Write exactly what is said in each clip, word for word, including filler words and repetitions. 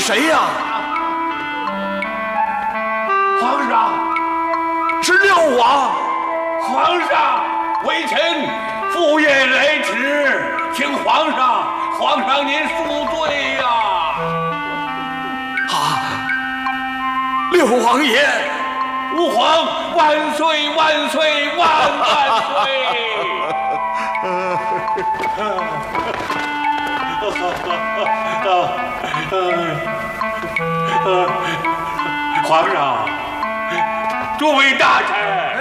谁呀？ 皇上， 是六王。 皇上，微臣赴宴来迟，请皇上，皇上您恕罪呀！ 啊，六王爷， 吾皇万岁万岁万万岁！皇上，诸位大臣，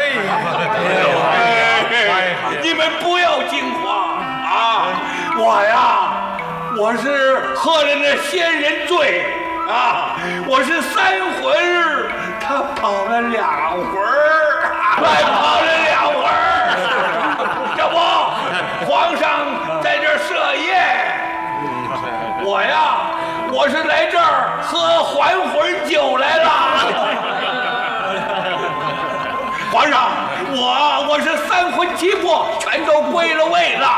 你们不要惊慌啊！我呀，我是喝了那仙人醉啊，我是三魂，他跑了两魂儿，还跑了两魂儿，这不，皇上在这儿设宴，我呀，我是来这儿喝还魂酒来了。皇上，我我是三魂七魄全都归了位了。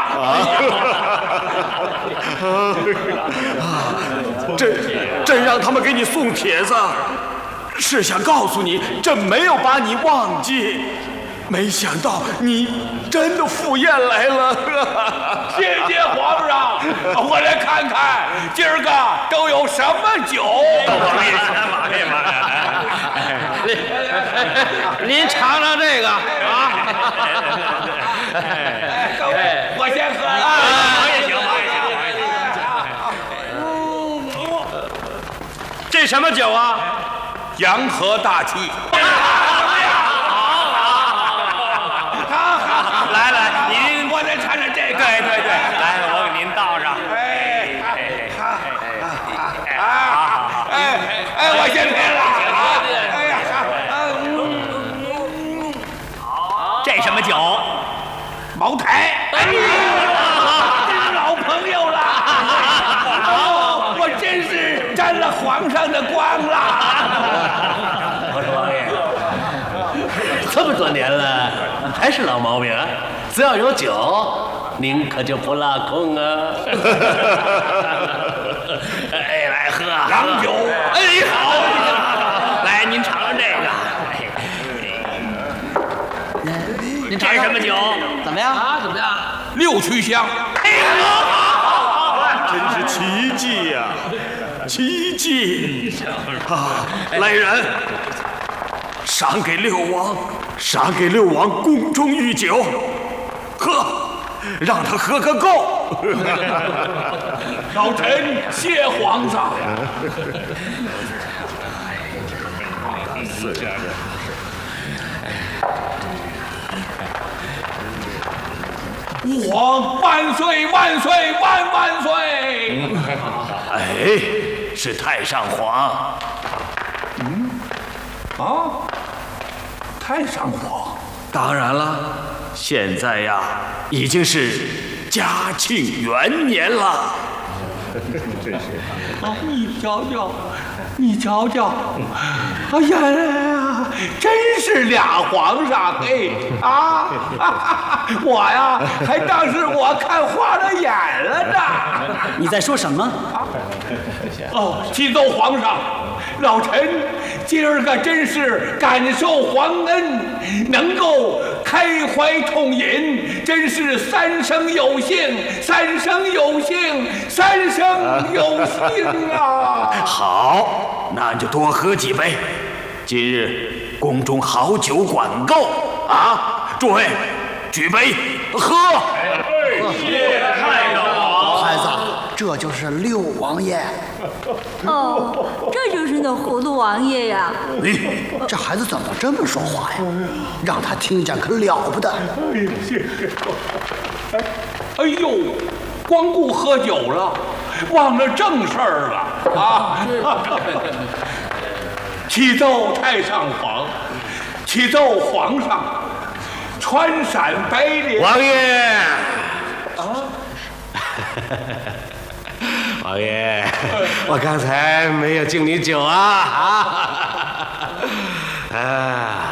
朕朕让他们给你送帖子，是想告诉你，朕没有把你忘记。没想到你真的赴宴来了。 谢谢皇上，我来看看今儿个都有什么酒。 王爷，王爷，王爷，您尝尝这个啊！ 各位，我先喝了。 王爷行，王爷行。这什么酒啊？ 洋河大气。 来来，您我再尝尝这个。 对对对，来，我给您倒上。 哎，哎，哎，哎，我先喝了。哎呀， 这什么酒？ 茅台。哎呀，老朋友了。哦，我真是沾了皇上的光了。 我说王爷，这么多年了，还是老毛病啊！只要有酒，您可就不落空啊！哎，来喝洋酒。 哎，好，来，您尝尝这个。 您这是什么酒？ 怎么样啊？怎么样？ 六曲香。 真是奇迹呀、啊，奇迹！啊，来人，赏给六王，赏给六王宫中御酒，喝，让他喝个够。 老臣谢皇上。吾皇万岁万岁万万岁！ 哎，是太上皇。 嗯，啊，太上皇。 当然了，现在呀，已经是嘉庆元年了。 真是。啊，你瞧瞧，你瞧瞧，哎呀呀，真是俩皇上哎啊！我呀，还当是我看花了眼了呢。 你在说什么？ 哦，启奏皇上，老臣今儿个真是感受皇恩，能够开怀痛饮，真是三生有幸，三生有幸，三生有幸啊！ 好，那就多喝几杯。今日宫中好酒管够啊！诸位，举杯喝！ 谢太上皇。 孩子，这就是六王爷。 哦，这就是那糊涂王爷呀！ 哎，这孩子怎么这么说话呀？让他听见可了不得。 哎呀，谢谢。哎，哎呦，光顾喝酒了，忘了正事儿了啊！启奏太上皇，启奏皇上，川陕白莲。 王爷。 啊。 王爷，我刚才没有敬你酒啊啊！啊，